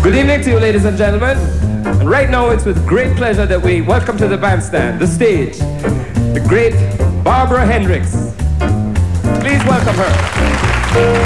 Good evening to you, ladies and gentlemen. And right now, it's with great pleasure that we welcome to the bandstand, the stage, the great Barbara Hendricks. Please welcome her.